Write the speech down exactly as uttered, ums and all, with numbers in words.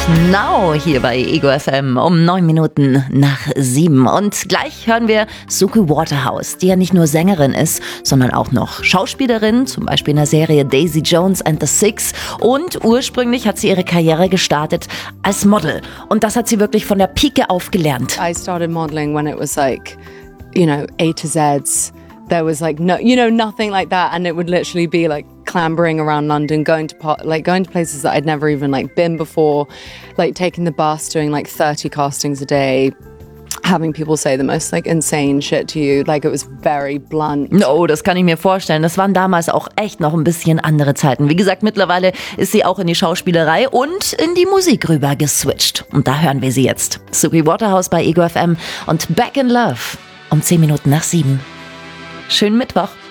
Now hier bei Ego F M um neun Minuten nach sieben. Und gleich hören wir Suki Waterhouse, die ja nicht nur Sängerin ist, sondern auch noch Schauspielerin, zum Beispiel in der Serie Daisy Jones and the Six. Und ursprünglich hat sie ihre Karriere gestartet als Model. Und das hat sie wirklich von der Pike auf gelernt. I started modeling when it was like, you know, A to Z's. There was like no, you know, nothing like that, and it would literally be like clambering around London, going to po- like going to places that I'd never even like been before, like taking the bus, doing like thirty castings a day, having people say the most like insane shit to you. Like it was very blunt. No, das kann ich mir vorstellen. Das waren damals auch echt noch ein bisschen andere Zeiten. Wie gesagt, mittlerweile ist sie auch in die Schauspielerei und in die Musik rüber geswitcht. Und da hören wir sie jetzt. Suki Waterhouse bei Ego F M und Back in Love um zehn Minuten nach sieben. Schönen Mittwoch.